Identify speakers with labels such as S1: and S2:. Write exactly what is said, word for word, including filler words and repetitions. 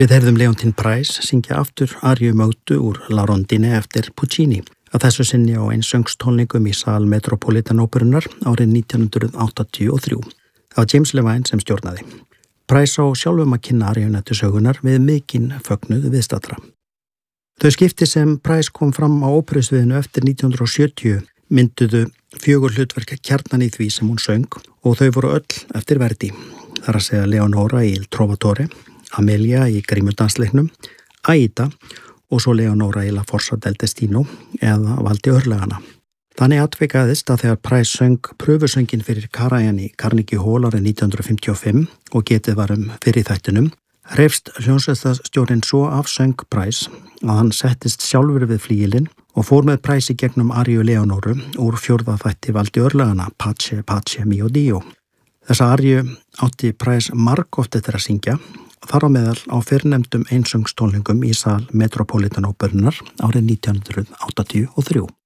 S1: Við heyrðum Leontyne Price syngja aftur Ariu Mögdu úr La Rondine eftir Puccini, að þessu sinni á einsöngstónleikum í sal Metropolitan-óperunnar árið nítján hundruð áttatíu og þrjú. Það var James Levine sem stjórnaði. Price á sjálfum að kynna Ariunettu sögunar við mikinn fögnuð viðstaddra. Þau skipti sem Price kom fram á óperusviðinu eftir nítján hundruð sjötíu mynduðu fjögur hlutverk kjarnan í því sem hún söng og þau voru öll eftir Verdi. Þar að segja Leonora í Il Trovatore, Amelia í Grímudansleiknum, Aida og svo Leonora í La Forza del Destino eða Valdi örlagana. Þannig atvikaðist að þegar Price söng pröfusöngin fyrir Karajan í Carnegie Hall árið nítján hundruð fimmtíu og fimm og getið var um fyrir þættinum, hreyfst hljómsveitarstjórinn svo af söng Price að hann settist sjálfur við flíilinn og fór með Price í gegnum Ariu Leonoru úr fjórða þætti Valdi örlagana, Pace, Pace mio Dio. Þessa Ariu átti Price margoft eftir að syngja, þar á meðal á fyrrnefndum einsöngstónlingum í sal Metropolitan-óperunnar árið nítján hundruð áttatíu og þrjú.